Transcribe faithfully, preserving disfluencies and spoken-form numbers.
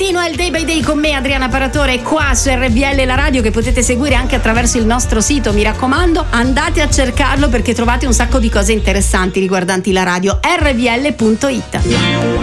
Continua il Day by Day con me, Adriana Paratore, qua su R V L, la radio che potete seguire anche attraverso il nostro sito. Mi raccomando, andate a cercarlo perché trovate un sacco di cose interessanti riguardanti la radio. R V L punto it.